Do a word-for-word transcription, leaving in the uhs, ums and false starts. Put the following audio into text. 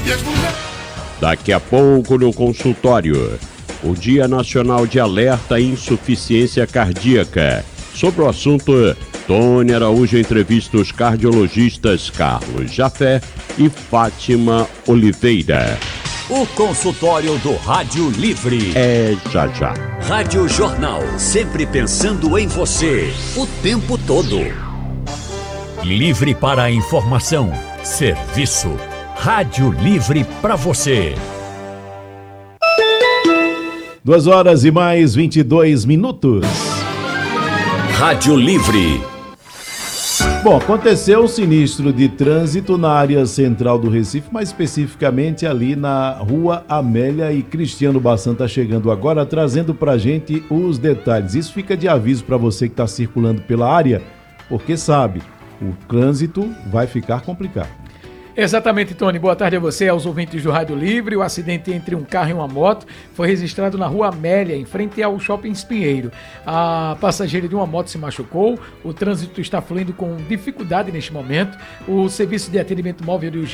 Daqui a pouco no consultório, o Dia Nacional de Alerta à Insuficiência Cardíaca. Sobre o assunto, Tony Araújo entrevista os cardiologistas Carlos Jafé e Fátima Oliveira. O consultório do Rádio Livre. É já já. Rádio Jornal, sempre pensando em você, o tempo todo. Livre para a informação, serviço. Rádio Livre para você. Duas horas e mais vinte e dois minutos. Rádio Livre. Bom, aconteceu um sinistro de trânsito na área central do Recife, mais especificamente ali na Rua Amélia, e Cristiano Bassan está chegando agora trazendo para a gente os detalhes. Isso fica de aviso para você que está circulando pela área, porque sabe, o trânsito vai ficar complicado. Exatamente, Tony. Boa tarde a você e aos ouvintes do Rádio Livre. O acidente entre um carro e uma moto foi registrado na Rua Amélia, em frente ao Shopping Espinheiro. A passageira de uma moto se machucou. O trânsito está fluindo com dificuldade neste momento. O serviço de atendimento móvel de urgência